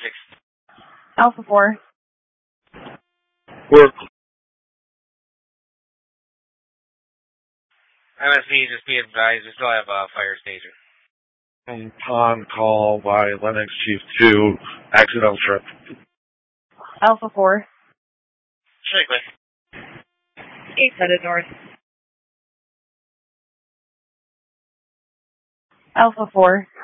Alpha 4. Work. MSV, just be advised, we still have a fire station. Upon call by Lennox Chief 2, accidental trip. Alpha 4. Strictly. 8 headed north. Alpha 4.